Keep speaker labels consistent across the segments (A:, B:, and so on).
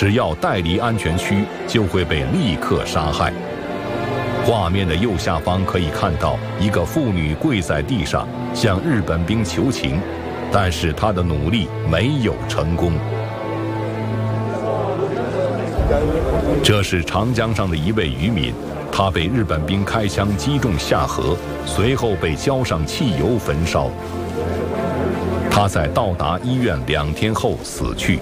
A: 只要带离安全区，就会被立刻杀害。画面的右下方可以看到一个妇女跪在地上，向日本兵求情，但是她的努力没有成功。这是长江上的一位渔民，他被日本兵开枪击中下河，随后被浇上汽油焚烧。他在到达医院2天后死去。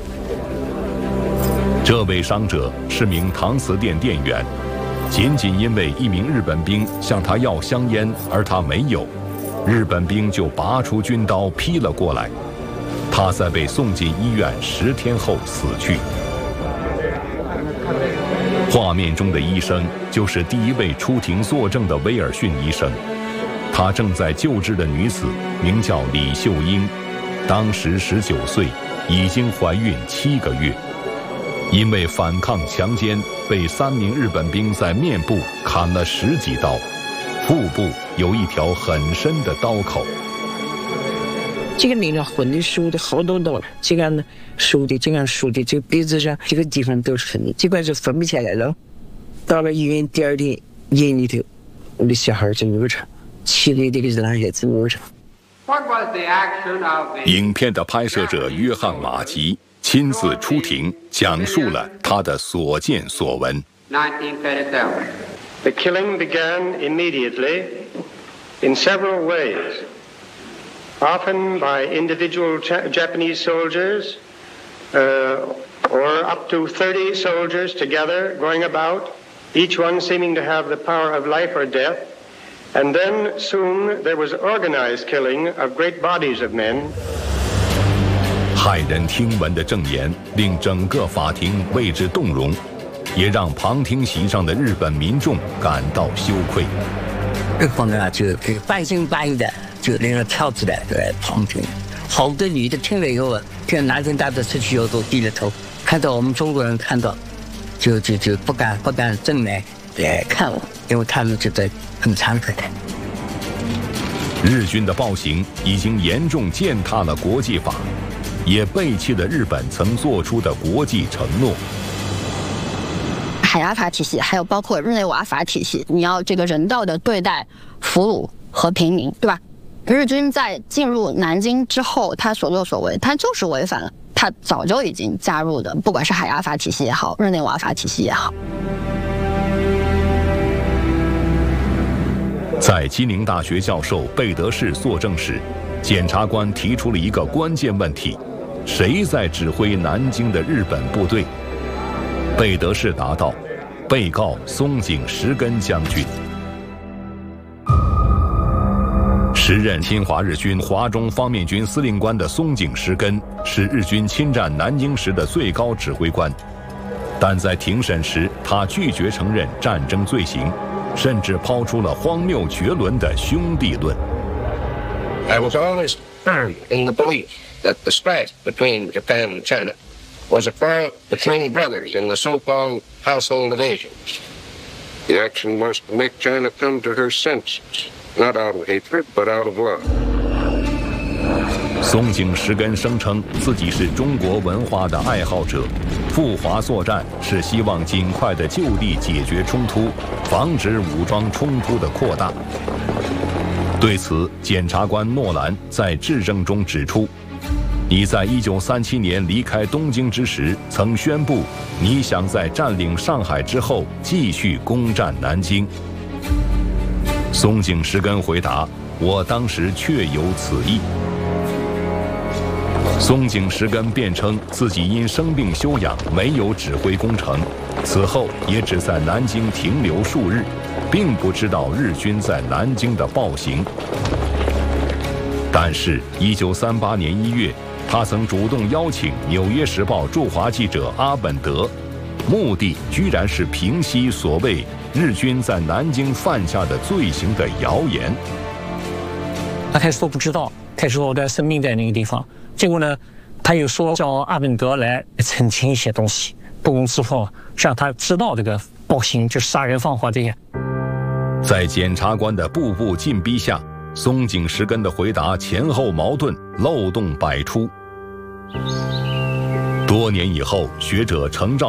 A: 这位伤者是名搪瓷店店员，仅仅因为一名日本兵向他要香烟，而他没有，日本兵就拔出军刀劈了过来。他在被送进医院10天后死去。画面中的医生就是第一位出庭作证的威尔逊医生，他正在救治的女子名叫李秀英，当时19岁，已经怀孕7个月。因为反抗强奸，被3名日本兵在面部砍了10几刀，腹部有一条很深的刀口。
B: 这个里面混的熟的好多刀了，这个呢熟的，这个熟的，这个鼻子上这个地方都是痕，这块就分不起来了。到了医院第2天，眼里头我的小孩就流产，7个月这个男孩子流产。
A: 影片的拍摄者约翰·马吉亲自出庭，讲述了他的所见所闻。
C: The killing began immediately in several ways, often by individual Japanese soldiers, or up to 30 soldiers together going about, each one seeming to have the power of life or death. And then soon there was organized killing of great bodies of men.
A: 骇人听闻的证言令整个法庭为之动容，也让旁听席上的日本民众感到羞愧。
B: 日本人啊，就半信半疑的，就那个跳起来在旁听。好多女的听了以后，这男生带着出去以后都低着头，看到我们中国人看到，就不敢正来看我，因为他们觉得很惭愧。
A: 日军的暴行已经严重践踏了国际法，也背弃了日本曾做出的国际承诺。
D: 海牙法体系，还有包括日内瓦法体系，你要这个人道的对待俘虏和平民，对吧？日军在进入南京之后，他所作所为，他就是违反了他早就已经加入的，不管是海牙法体系也好，日内瓦法体系也好。
A: 在基宁大学教授贝德士作证时，检察官提出了一个关键问题：谁在指挥南京的日本部队？贝德士答道：被告松井石根将军。时任侵华日军华中方面军司令官的松井石根是日军侵占南京时的最高指挥官，但在庭审时，他拒绝承认战争罪行，甚至抛出了荒谬绝伦的兄弟论。
E: I was always firm in the belief that the strife between Japan and China was a quarrel between brothers in the so-called household of Asia. The action was to make China come to her senses, not out of hatred, but out of love.
A: 松井石根声称自己是中国文化的爱好者，赴华作战是希望尽快的就地解决冲突，防止武装冲突的扩大。对此，检察官诺兰在质证中指出，你在1937年离开东京之时，曾宣布你想在占领上海之后继续攻占南京。松井石根回答：我当时确有此意。松井石根辩称自己因生病休养，没有指挥攻城，此后也只在南京停留数日，并不知道日军在南京的暴行。但是1938年1月，他曾主动邀请《纽约时报》驻华记者阿本德，目的居然是平息所谓日军在南京犯下的罪行的谣言。
F: 他开始说不知道，开始说我的生命在那个地方。结果呢，他又说叫阿本德来澄清一些东西，不攻自破，让他知道这个暴行就是杀人放火这些。
A: 在检察官的步步进逼下，松井石根的回答前后矛盾，漏洞百出。多年以后，学者程兆